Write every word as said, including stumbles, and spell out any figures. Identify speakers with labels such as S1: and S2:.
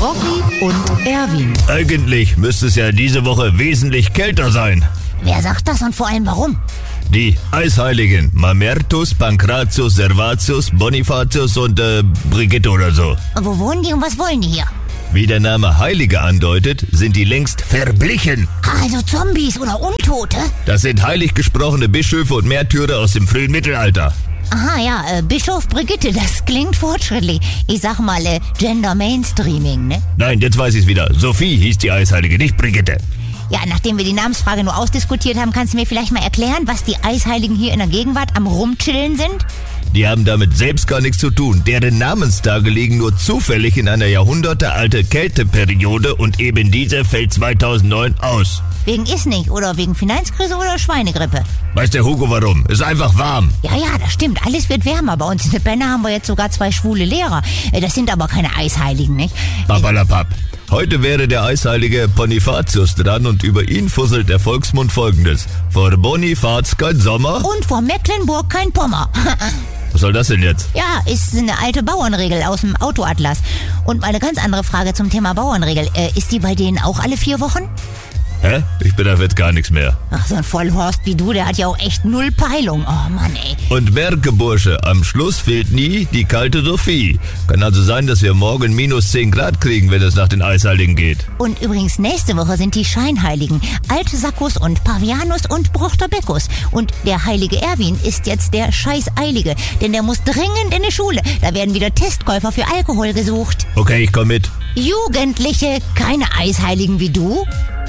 S1: Rocky und Erwin.
S2: Eigentlich müsste es ja diese Woche wesentlich kälter sein.
S3: Wer sagt das und vor allem warum?
S2: Die Eisheiligen Mamertus, Pankratius, Servatius, Bonifatius und äh, Brigitte oder so.
S3: Und wo wohnen die und was wollen die hier?
S2: Wie der Name Heilige andeutet, sind die längst verblichen.
S3: Also Zombies oder Untote?
S2: Das sind heilig gesprochene Bischöfe und Märtyrer aus dem frühen Mittelalter.
S3: Aha, ja, äh, Bischof Brigitte, das klingt fortschrittlich. Ich sag mal, äh, Gender Mainstreaming, ne?
S2: Nein, jetzt weiß ich's wieder. Sophie hieß die Eisheilige, nicht Brigitte.
S3: Ja, nachdem wir die Namensfrage nur ausdiskutiert haben, kannst du mir vielleicht mal erklären, was die Eisheiligen hier in der Gegenwart am Rumchillen sind?
S2: Die haben damit selbst gar nichts zu tun. Deren Namenstage liegen nur zufällig in einer jahrhundertealte Kälteperiode und eben diese fällt zweitausendneun aus.
S3: Wegen ist nicht oder wegen Finanzkrise oder Schweinegrippe?
S2: Weiß der Hugo warum? Ist einfach warm.
S3: Ja, ja, das stimmt. Alles wird wärmer. Bei uns in der Benne haben wir jetzt sogar zwei schwule Lehrer. Das sind aber keine Eisheiligen, nicht?
S2: Papalapap. Heute wäre der Eisheilige Bonifatius dran und über ihn fusselt der Volksmund Folgendes. Vor Bonifaz kein Sommer.
S3: Und vor Mecklenburg kein Pommer.
S2: Was soll das denn jetzt?
S3: Ja, ist eine alte Bauernregel aus dem Autoatlas. Und mal eine ganz andere Frage zum Thema Bauernregel. Äh, ist die bei denen auch alle vier Wochen?
S2: Hä? Ich bin auf jetzt gar nichts mehr.
S3: Ach, so ein Vollhorst wie du, der hat ja auch echt null Peilung. Oh Mann, ey.
S2: Und merke, Bursche, am Schluss fehlt nie die kalte Sophie. Kann also sein, dass wir morgen minus zehn Grad kriegen, wenn es nach den Eisheiligen geht.
S3: Und übrigens, nächste Woche sind die Scheinheiligen. Altsaccus und Pavianus und Brochterbeccus. Und der heilige Erwin ist jetzt der Scheißeilige. Denn der muss dringend in die Schule. Da werden wieder Testkäufer für Alkohol gesucht.
S2: Okay, ich komm mit.
S3: Jugendliche, keine Eisheiligen wie du?